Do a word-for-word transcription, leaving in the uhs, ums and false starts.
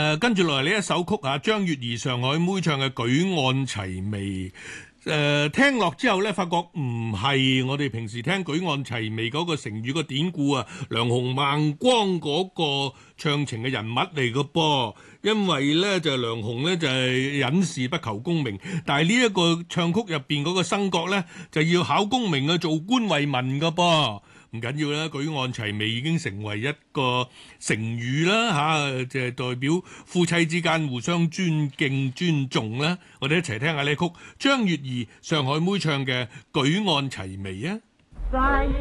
誒，跟住落嚟呢一首曲啊，張月兒上海妹唱嘅《舉案齊眉》。誒、呃，聽落之後咧，發覺唔係我哋平時聽舉案齊眉嗰個成語個典故啊，梁紅孟光嗰個唱情嘅人物嚟嘅噃。因為咧就梁紅咧就係隱士不求功名，但係呢一個唱曲入邊嗰個生角咧就要考功名啊，做官為民嘅噃。唔緊要啦，舉案齊眉已經成為一個成語啦嚇，就係代表夫妻之間互相尊敬尊重啦。我哋一齊聽下呢曲張月兒上海妹唱嘅《舉案齊眉》啊！